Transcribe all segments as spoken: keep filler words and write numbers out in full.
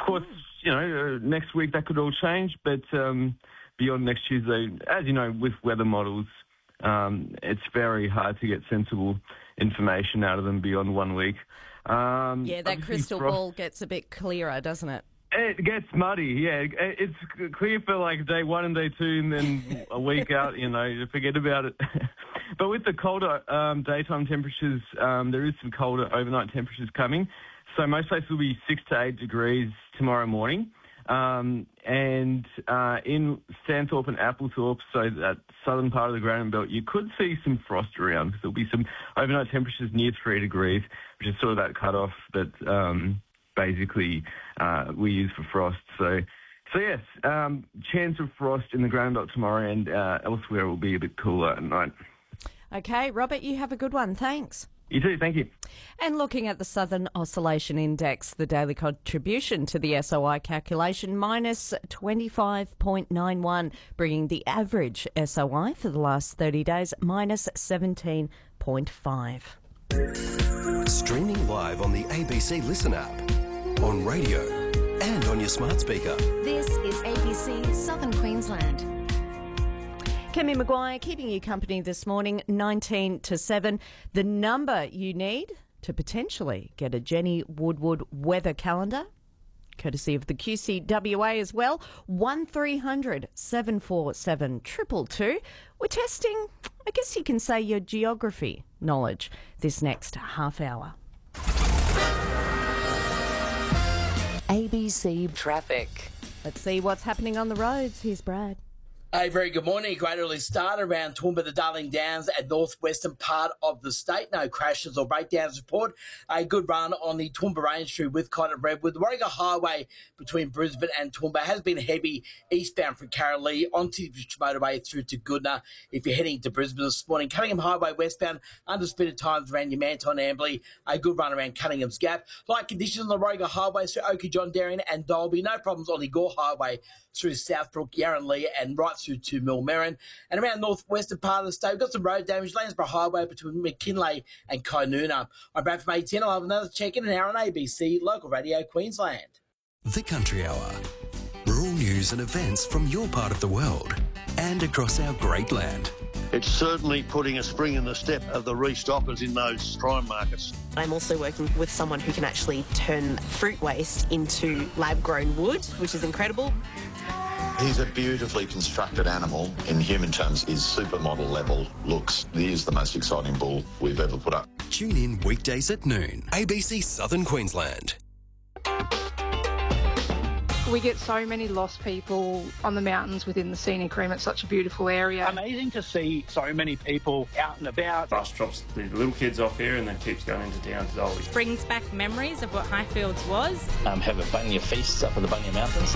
course, you know, uh, next week that could all change, but um, beyond next Tuesday, as you know, with weather models, um, it's very hard to get sensible information out of them beyond one week. Um, yeah, that crystal frost, ball gets a bit clearer, doesn't it? It gets muddy, yeah. It's clear for like day one and day two, and then a week out, you know, you forget about it. But with the colder um, daytime temperatures, um, there is some colder overnight temperatures coming. So most places will be six to eight degrees tomorrow morning. Um, and uh, in Stanthorpe and Applethorpe, so that southern part of the Granite Belt, you could see some frost around because there'll be some overnight temperatures near three degrees, which is sort of that cutoff that um, basically uh, we use for frost. So, so yes, um, chance of frost in the Granite Belt tomorrow, and uh, elsewhere will be a bit cooler at night. Okay, Robert, you have a good one. Thanks. You too, thank you. And looking at the Southern Oscillation Index, the daily contribution to the S O I calculation, minus twenty-five point nine one, bringing the average S O I for the last thirty days, minus seventeen point five. Streaming live on the A B C Listen app, on radio and on your smart speaker. This is A B C Southern Queensland. Kemi Maguire keeping you company this morning, nineteen to seven. The number you need to potentially get a Jenny Woodward weather calendar, courtesy of the Q C W A as well, one three hundred seven four seven two two two. We're testing, I guess you can say, your geography knowledge this next half hour. A B C Traffic. Let's see what's happening on the roads. Here's Brad. A very good morning. Great early start around Toowoomba, the Darling Downs and northwestern part of the state. No crashes or breakdowns report. A good run on the Toowoomba Range through Whitcott and Redwood. The Warringah Highway between Brisbane and Toowoomba has been heavy eastbound from Carralee onto the motorway through to Goodna. If you're heading to Brisbane this morning, Cunningham Highway westbound, under speed at times around your Manton Amberley. A good run around Cunningham's Gap. Light conditions on the Warringah Highway through Oakey, John Darien and Dolby. No problems on the Gore Highway through Southbrook, Yarranlee and right through to Millmerran. And around northwestern part of the state, we've got some road damage. Landsborough Highway between McKinley and Kynuna. I'm Brad from A ten. I'll have another check in an hour on A B C Local Radio Queensland. The Country Hour. Rural news and events from your part of the world and across our great land. It's certainly putting a spring in the step of the restockers in those prime markets. I'm also working with someone who can actually turn fruit waste into lab-grown wood, which is incredible. He's a beautifully constructed animal. In human terms, his supermodel level looks. He is the most exciting bull we've ever put up. Tune in weekdays at noon. A B C Southern Queensland. We get so many lost people on the mountains within the scenic rim. It's such a beautiful area. Amazing to see so many people out and about. Bus drops the little kids off here and then keeps going into town to Dolby. Brings back memories of what Highfields was. Um, have a bunya feast up in the Bunya Mountains.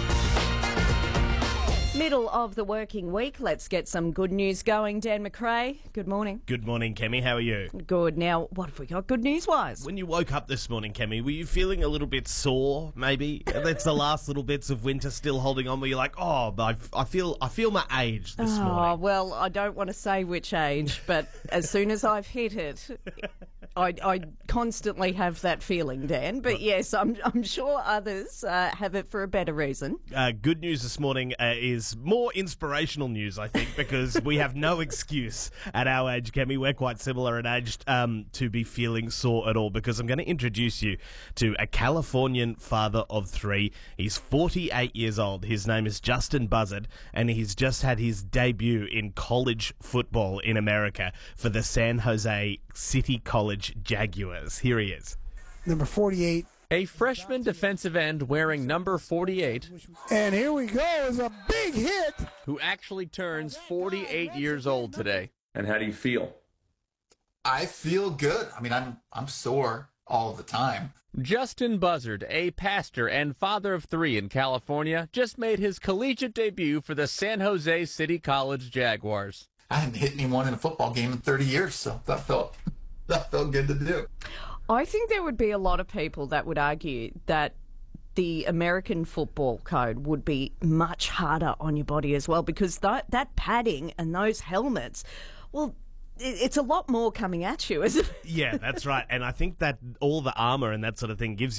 Middle of the working week. Let's get some good news going. Dan McRae, good morning. Good morning, Kemi. How are you? Good. Now, what have we got good news-wise? When you woke up this morning, Kemi, were you feeling a little bit sore, maybe? That's the last little bits of winter still holding on, where you're like, oh, I, I feel I feel my age this oh, morning. Oh, well, I don't want to say which age, but as soon as I've hit it, I, I constantly have that feeling, Dan. But yes, I'm, I'm sure others uh, have it for a better reason. Uh, good news this morning uh, is more inspirational news, I think, because we have no excuse at our age, Kemi. We're quite similar in age um, to be feeling sore at all, because I'm going to introduce you to a Californian father of three. He's forty-eight years old. His name is Justin Buzzard, and he's just had his debut in college football in America for the San Jose City College Jaguars. Here he is. Number forty-eight. A freshman defensive end wearing number forty-eight. And here we go, is a big hit. Who actually turns forty-eight years old today. And how do you feel? I feel good. I mean, I'm I'm sore all the time. Justin Buzzard, a pastor and father of three in California, just made his collegiate debut for the San Jose City College Jaguars. I hadn't hit anyone in a football game in thirty years, so that felt that felt good to do. I think there would be a lot of people that would argue that the American football code would be much harder on your body as well, because that, that padding and those helmets, well, it's a lot more coming at you, isn't it? Yeah, that's right. And I think that all the armour and that sort of thing gives